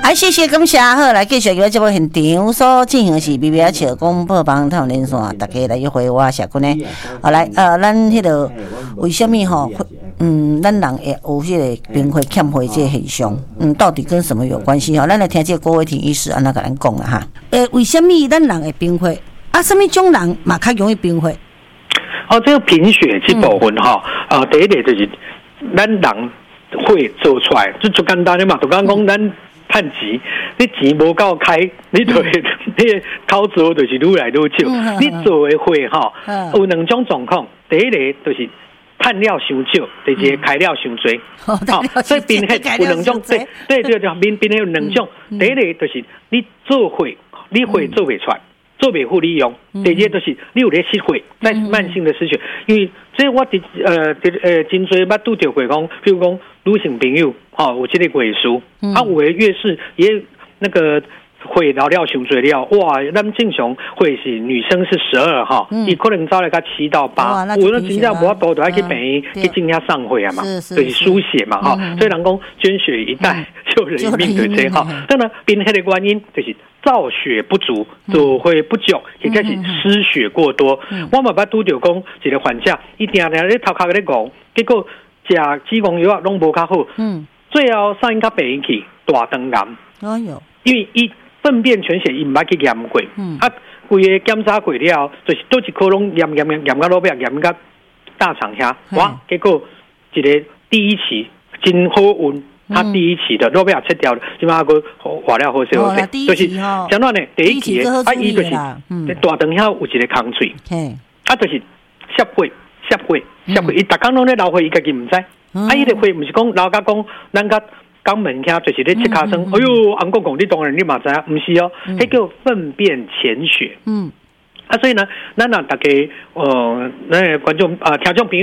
谢谢感谢，好来继续由这部现场所进行的是 BBR 笑广播帮透连线，大家来回我社群呢。好来，咱迄个为什么吼？咱人会有迄个冰血欠血这现象，到底跟什么有关系？吼，咱来听这个郭伟霆医师安那甲咱讲啦哈。为什么咱人会贫血？什么种人嘛较容易贫血？ 这个贫血这部分哈，第一个就是咱人会做出来，就简单的嘛，就刚讲咱趁钱，你钱无够开，你就会你口做就是愈来愈少。你做的会哈，有两种状况，第一个就是趁了伤少，第二个开了伤多。所以贫血有两种，对，贫血有两种。第一个就是你做会，你会做不出来。做袂好利用，第二就是你有咧失血，在慢性的失血，因为这我真侪捌拄着过讲，譬如讲女性朋友，有这个月数，有的月事也那个血流了伤侪了，哇，咱正常会是女生是12哈，伊可能早来个7到8，有那真正无法度，就要去病院去进下上血啊嘛，就是输血嘛哈，所以人讲捐血一代就人命对这哈，当然贫血的原因就是。造血不足，就会不足，也开始失血过多。我嘛捌拄着讲一个患者，伊定定咧头壳咧讲，结果食子宫药拢无较好，最后送因到病院去大肠癌。因为伊粪便全血伊毋捌去验过，规个检查过了，就是倒一颗拢验到落尾，验到大肠遐，哇！结果一个第一期真好运。他第一期的诺贝尔切掉了，起码个化疗好些，就是相当呢。第一期的伊就是大肠遐有一个空喙，就是摄血，伊逐工拢咧流血，伊家己唔知。伊个血唔是讲流甲讲，咱甲肛门遐就是咧切尻川。哎呦，红公公，你当然你嘛知影，唔是哦，迄叫粪便潜血。所以呢，咱大家那观众听众朋友。